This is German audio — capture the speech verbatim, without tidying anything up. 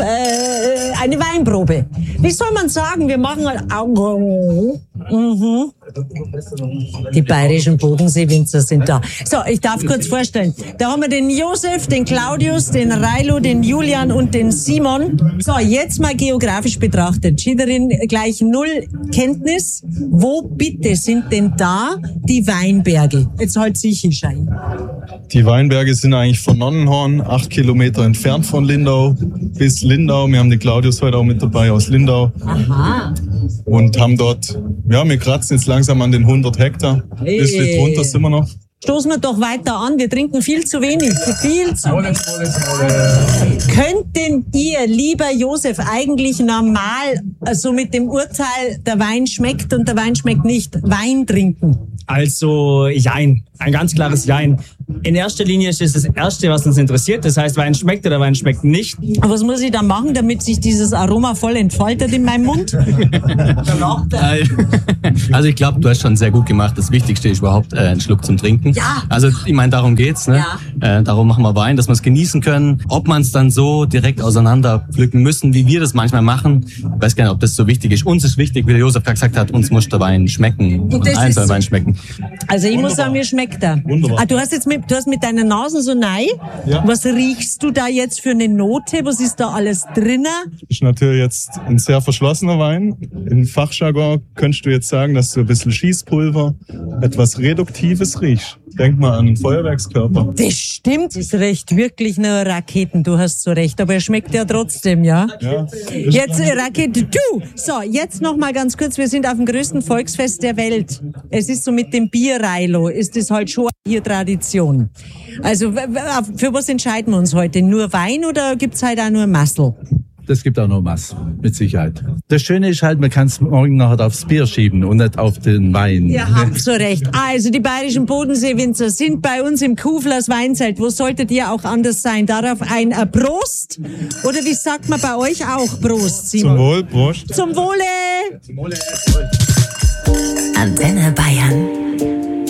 äh, eine Weinprobe. Wie soll man sagen? Wir machen ein mhm. Die bayerischen Bodensee-Winzer sind da. So, ich darf kurz vorstellen. Da haben wir den Josef, den Claudius, den Railo, den Julian und den Simon. So, jetzt mal geografisch betrachtet. Schiederin gleich null Kenntnis. Wo bitte sind denn da die Weinberge? Jetzt halt sicher schein. Die Weinberge sind eigentlich von Nonnenhorn, acht Kilometer entfernt von Lindau, bis Lindau. Wir haben den Claudius heute auch mit dabei aus Lindau. Aha. Und haben dort, ja, wir kratzen jetzt langsam an den hundert Hektar. Ein bisschen drunter sind wir noch. Stoßen wir doch weiter an. Wir trinken viel zu wenig. Viel zu wenig. Könnten ihr, lieber Josef, eigentlich normal so mit dem Urteil, der Wein schmeckt und der Wein schmeckt nicht, Wein trinken? Also, jein. Ein ganz klares Jein. In erster Linie ist es das Erste, was uns interessiert. Das heißt, Wein schmeckt oder Wein schmeckt nicht. Aber was muss ich da machen, damit sich dieses Aroma voll entfaltet in meinem Mund? Also ich glaube, du hast schon sehr gut gemacht. Das Wichtigste ist überhaupt äh, einen Schluck zum Trinken. Ja. Also ich meine, darum geht's. Ne? Ja. Äh, darum machen wir Wein, dass wir es genießen können. Ob man es dann so direkt auseinander pflücken müssen, wie wir das manchmal machen, ich weiß gar nicht, ob das so wichtig ist. Uns ist wichtig, wie der Josef gerade gesagt hat, uns muss der Wein schmecken. Und allen soll Wein schmecken. Also ich Wunderbar. muss sagen, mir schmeckt er. Ah, du hast jetzt mit, du hast mit deiner Nase so nein. Ja. Was riechst du da jetzt für eine Note? Was ist da alles drinnen? Ist natürlich jetzt ein sehr verschlossener Wein. Im Fachjargon könntest du jetzt sagen, dass du ein bisschen Schießpulver, etwas Reduktives riechst. Denk mal an einen Feuerwerkskörper. Das stimmt. Das riecht wirklich nur Raketen. Du hast so recht. Aber er schmeckt ja trotzdem, ja? Ja. Jetzt äh, Rakete, du! So, jetzt noch mal ganz kurz. Wir sind auf dem größten Volksfest der Welt. Es ist so mit dem Bierreilo. Ist das halt schon hier Tradition. Also, für was entscheiden wir uns heute? Nur Wein oder gibt's halt auch nur Massel? Das gibt auch noch was, mit Sicherheit. Das Schöne ist halt, man kann es morgen nachher aufs Bier schieben und nicht auf den Wein. Ja, habt so recht. Also die bayerischen Bodensee-Winzer sind bei uns im Kuhflers Weinzelt. Wo solltet ihr auch anders sein? Darauf ein äh, Prost? Oder wie sagt man bei euch auch Prost, Simon? Zum Wohl, Prost. Zum Wohle! Zum Wohle. Antenne Bayern.